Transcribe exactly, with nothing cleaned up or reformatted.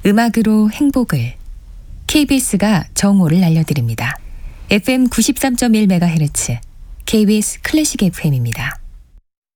음악으로 행복을 케이비에스가 정오를 알려드립니다. 에프엠 구십삼 점 일 메가헤르츠 케이비에스 클래식 에프엠입니다.